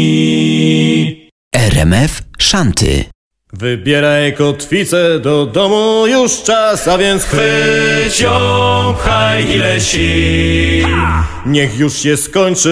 RMF Szanty. Wybieraj kotwicę, do domu już czas, a więc chwyć ją, pchaj ile sił. Niech już się skończy